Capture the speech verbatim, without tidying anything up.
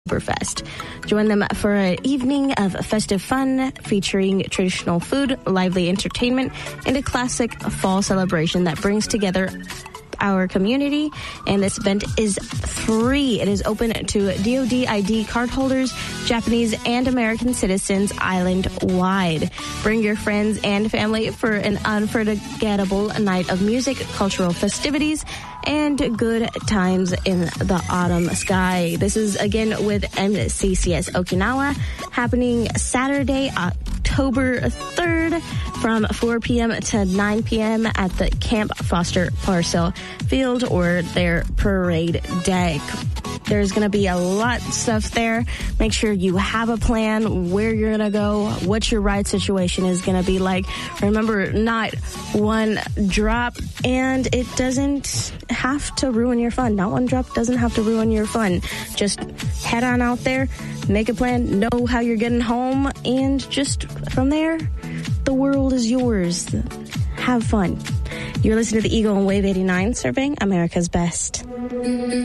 Oktoberfest. Join them for an evening of festive fun featuring traditional food, lively entertainment, and a classic fall celebration that brings together our community. And this event is free. It is open to D O D I D card holders, Japanese and American citizens island-wide. Bring your friends and family for an unforgettable night of music, cultural festivities, and good times in the autumn sky. This is again with M C C S Okinawa, happening Saturday, October third from four p.m. to nine p.m. at the Camp Foster Parcel Field or their parade deck. There's going to be a lot of stuff there. Make sure you have a plan where you're going to go, what your ride situation is going to be like. Remember, not one drop, and it doesn't have to ruin your fun. Not one drop doesn't have to ruin your fun. Just head on out there, make a plan, know how you're getting home, and just from there, the world is yours. Have fun. You're listening to the Eagle on Wave eighty-nine, serving America's best.